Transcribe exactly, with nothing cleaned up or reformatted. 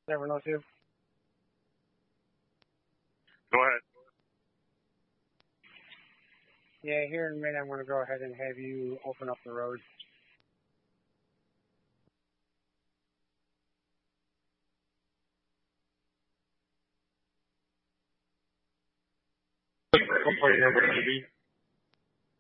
Never know, too. Go ahead. Yeah, here in a minute, I'm going to go ahead and have you open up the road. What part of the airport should be?